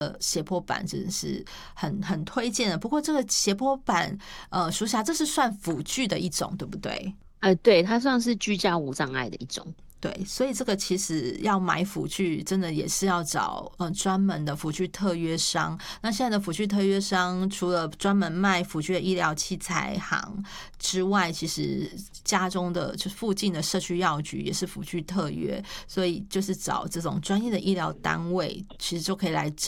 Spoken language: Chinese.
斜坡板真的是很推荐的。不过这个斜坡板，淑霞，这是算辅具的一种，对不对？ 对，它算是居家无障碍的一种。 对，所以这个其实要买辅具，真的也是要找专门的辅具特约商。那现在的辅具特约商，除了专门卖辅具的医疗器材行之外，其实家中的就附近的社区药局也是辅具特约，所以就是找这种专业的医疗单位，其实就可以来找